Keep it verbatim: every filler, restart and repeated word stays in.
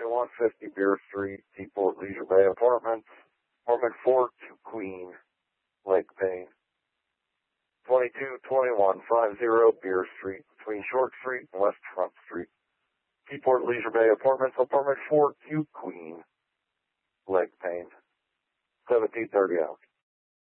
twenty-one fifty Beer Street, Seaport Leisure Bay Apartments, apartment four two Queen, Lake Payne. twenty-two twenty-one fifty Beer Street, between Short Street and West Front Street, Seaport Leisure Bay Apartments, apartment four two Queen, Lake Payne. seventeen thirty out.